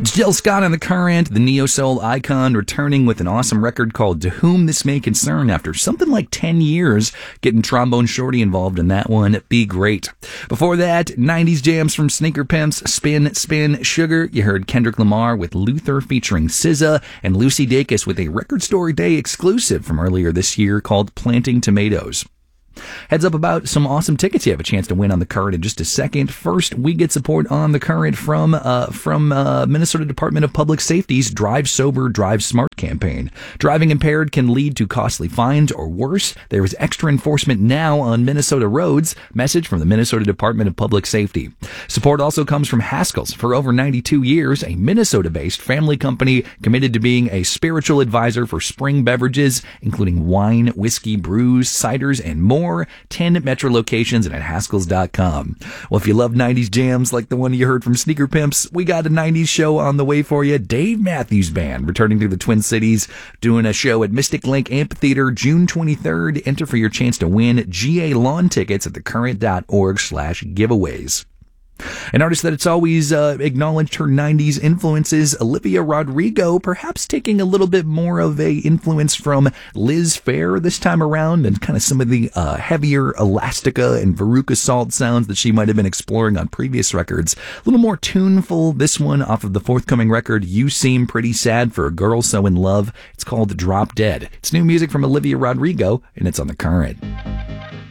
Jill Scott on the Current, the neo-soul icon, returning with an awesome record called To Whom This May Concern after something like 10 years, getting Trombone Shorty involved in that one. Be great. Before that, 90s jams from Sneaker Pimps, Spin, Spin, Sugar. You heard Kendrick Lamar with Luther featuring SZA, and Lucy Dacus with a Record Store Day exclusive from earlier this year called Planting Tomatoes. Heads up about some awesome tickets you have a chance to win on the Current in just a second. First, we get support on the Current from Minnesota Department of Public Safety's Drive Sober, Drive Smart campaign. Driving impaired can lead to costly fines or worse. There is extra enforcement now on Minnesota roads. Message from the Minnesota Department of Public Safety. Support also comes from Haskell's. For over 92 years, a Minnesota-based family company committed to being a spiritual advisor for spring beverages, including wine, whiskey, brews, ciders, and more. 10 Metro locations and at Haskells.com. Well, if you love 90s jams like the one you heard from Sneaker Pimps, we got a 90s show on the way for you. Dave Matthews Band returning to the Twin Cities, doing a show at Mystic Lake Amphitheater June 23rd. Enter for your chance to win GA lawn tickets at thecurrent.org/giveaways. An artist that it's always acknowledged her 90s influences, Olivia Rodrigo, perhaps taking a little bit more of a influence from Liz Phair this time around, and kind of some of the heavier Elastica and Veruca Salt sounds that she might have been exploring on previous records. A little more tuneful, this one off of the forthcoming record, You Seem Pretty Sad for a Girl So in Love. It's called Drop Dead. It's new music from Olivia Rodrigo, and it's on the Current.